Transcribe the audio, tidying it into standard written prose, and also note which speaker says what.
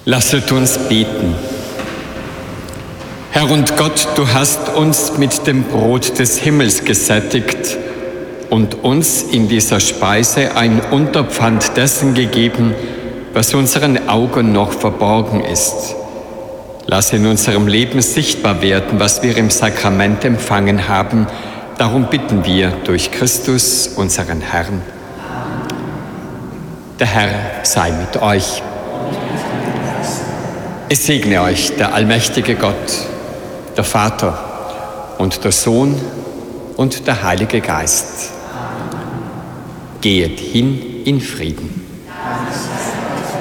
Speaker 1: Lasset uns beten. Herr und Gott, du hast uns mit dem Brot des Himmels gesättigt und uns in dieser Speise ein Unterpfand dessen gegeben, was unseren Augen noch verborgen ist. Lass in unserem Leben sichtbar werden, was wir im Sakrament empfangen haben. Darum bitten wir durch Christus, unseren Herrn. Der Herr sei mit euch. Es segne euch der allmächtige Gott, der Vater und der Sohn und der Heilige Geist. Geht hin in Frieden.